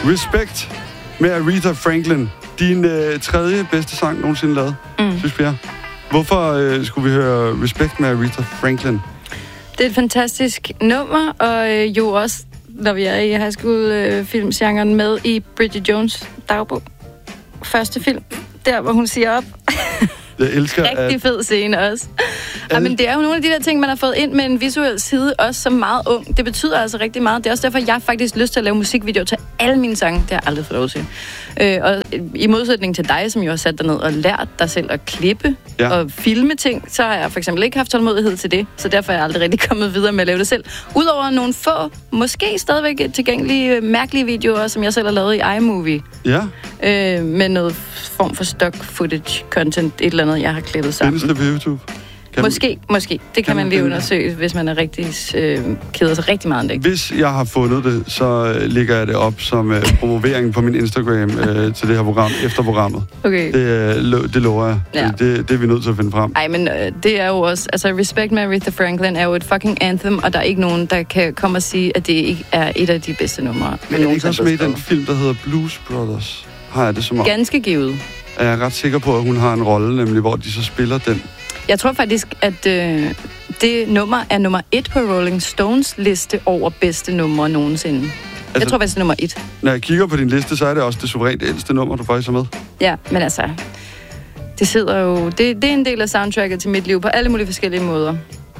Respect med Aretha Franklin. Din tredje bedste sang nogensinde lavet, synes jeg. Hvorfor skulle vi høre Respect med Aretha Franklin? Det er et fantastisk nummer, og jo også, når vi er i high school filmgenren, med i Bridget Jones' dagbog. Første film, der hvor hun siger op. Jeg elsker rigtig fed scene også. Ja, men det er jo nogle af de der ting, man har fået ind med en visuel side, også som meget ung. Det betyder altså rigtig meget. Det er også derfor, jeg har faktisk lyst til at lave musikvideoer til alle mine sange. Det har jeg aldrig fået lov til. Og i modsætning til dig, som jo har sat dig ned og lært dig selv at klippe og filme ting, så har jeg for eksempel ikke haft tålmodighed til det. Så derfor er jeg aldrig rigtig kommet videre med at lave det selv. Udover nogle få, måske stadigvæk tilgængelige, mærkelige videoer, som jeg selv har lavet i iMovie. Ja. Med noget form for stock footage content, et eller andet, jeg har klippet sammen. Findes det på YouTube? Måske. Det kan man lige undersøge, hvis man er rigtig keder sig rigtig meget. Hvis jeg har fundet det, så lægger jeg det op som promovering på min Instagram til det her program, efter programmet. Okay. Det lover jeg. Ja. Det er vi nødt til at finde frem. Ej, men det er jo også... Altså, Respect med Aretha Franklin er jo et fucking anthem, og der er ikke nogen, der kan komme og sige, at det ikke er et af de bedste numre. Men er det ikke også med i den film, der hedder Blues Brothers? Har jeg det som om? Ganske givet. Er jeg ret sikker på, at hun har en rolle, nemlig hvor de så spiller den? Jeg tror faktisk, at det nummer er nummer 1 på Rolling Stones liste over bedste numre nogensinde. Altså, jeg tror faktisk, det er nummer 1. Når jeg kigger på din liste, så er det også det suverænt ældste nummer, du faktisk er med. Det men altså... Det sidder jo... Det er en del af soundtracket til mit liv på alle mulige forskellige måder.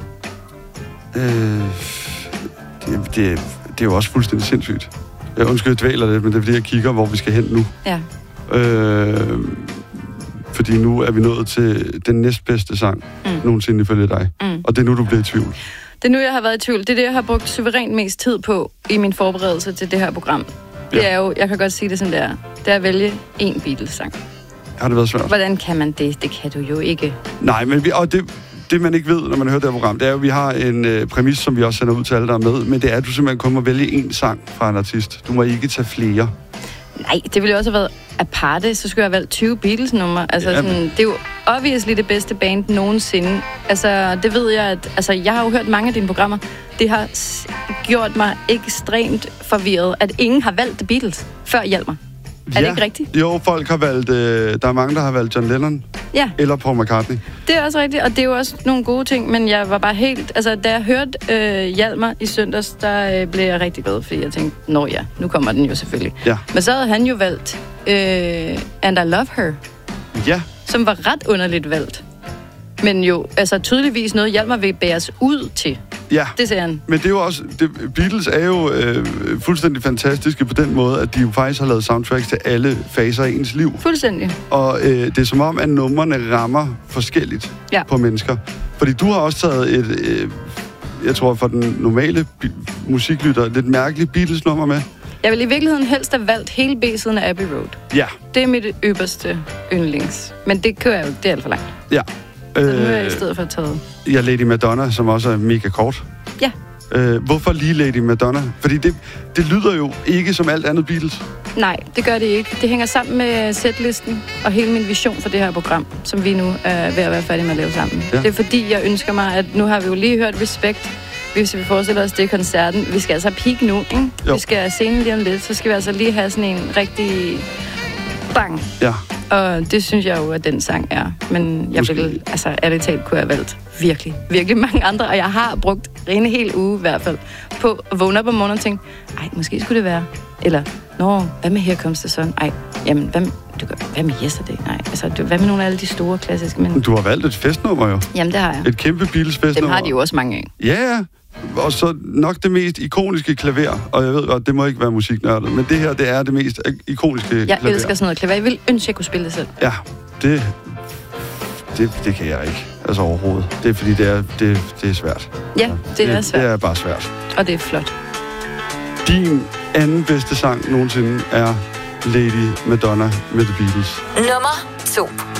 Det er jo også fuldstændig sindssygt. Undskyld, jeg dvæler lidt, men det er fordi, jeg kigger, hvor vi skal hen nu. Ja. Fordi nu er vi nået til den næstbedste sang nogensinde ifølge dig. Og det er nu, du bliver i tvivl. Det er nu, jeg har været i tvivl. Det er det, jeg har brugt suverænt mest tid på i min forberedelse til det her program. Det er jo, jeg kan godt sige det sådan der, det er at vælge en Beatles-sang. Har det været svært? Hvordan kan man det? Det kan du jo ikke. Nej, men det man ikke ved, når man hører det her program, det er jo, at vi har en præmis, som vi også sender ud til alle, der er med. Men det er, at du simpelthen kun må vælge en sang fra en artist. Du må ikke tage flere. Nej, det ville jo også have været aparte, så skulle jeg have valgt 20 Beatles-numre. Altså, sådan, det er jo obviously det bedste band nogensinde. Altså, det ved jeg, at... Altså, jeg har jo hørt mange af dine programmer. Det har gjort mig ekstremt forvirret, at ingen har valgt The Beatles, før hjalp mig. Er det ikke rigtigt? Jo, folk har valgt... der er mange, der har valgt John Lennon. Ja. Eller Paul McCartney. Det er også rigtigt, og det er jo også nogle gode ting, men jeg var bare helt... Altså, da jeg hørte Hjalmar i søndags, der blev jeg rigtig glad, fordi jeg tænkte, nu kommer den jo selvfølgelig. Ja. Men så havde han jo valgt And I Love Her. Ja. Som var ret underligt valgt. Men jo, altså tydeligvis noget Hjalmar vil bæres ud til. Ja, det ser han. Men det er jo også... Beatles er jo fuldstændig fantastiske på den måde, at de jo faktisk har lavet soundtracks til alle faser af ens liv. Fuldstændig. Og det er som om, at numrene rammer forskelligt på mennesker. Fordi du har også taget jeg tror for den normale musiklytter, lidt mærkeligt Beatles-nummer med. Jeg vil i virkeligheden helst have valgt hele B-siden af Abbey Road. Ja. Det er mit ypperste yndlings. Men det kører jeg jo, det er alt for langt. Ja. Så nu er jeg i stedet for taget. Ja, Lady Madonna, som også er mega kort. Ja. Hvorfor lige Lady Madonna? Fordi det lyder jo ikke som alt andet Beatles. Nej, det gør det ikke. Det hænger sammen med setlisten og hele min vision for det her program, som vi nu er ved at være færdige med at lave sammen. Ja. Det er fordi, jeg ønsker mig, at nu har vi jo lige hørt Respect. Hvis vi forestiller os, det er koncerten. Vi skal altså peak nu, ikke? Jo. Vi skal scenen lige om lidt, så skal vi altså lige have sådan en rigtig bang. Ja. Og det synes jeg jo, at den sang er. Men jeg vil, altså ærligt talt, kunne jeg have valgt virkelig, virkelig mange andre. Og jeg har brugt en hel uge i hvert fald på at vågne op om morgenen og tænke, måske skulle det være. Eller, hvad med Here Comes the Sun? Jamen, hvad med Yesterday? Nej, altså, hvad med nogle af alle de store klassiske? Men du har valgt et festnummer jo. Jamen, det har jeg. Et kæmpe Beatles festnummer. Dem har de jo også mange af. Ja, og så nok det mest ikoniske klaver. Og jeg ved godt, det må ikke være musiknørdet, men det her, det er det mest ikoniske klaver. Jeg elsker sådan noget klaver. Jeg vil ønske, jeg kunne spille det selv. Ja, det kan jeg ikke. Altså overhovedet. Det er fordi, det er svært. Ja, det er svært. Det er bare svært. Og det er flot. Din anden bedste sang nogensinde er Lady Madonna med The Beatles. Nummer 2.